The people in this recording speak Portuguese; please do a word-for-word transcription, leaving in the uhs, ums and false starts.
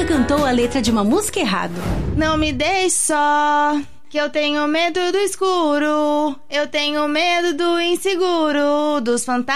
nunca cantou a letra de uma música errado. Não me deixe só, que eu tenho medo do escuro. Eu tenho medo do inseguro, dos fantasmas.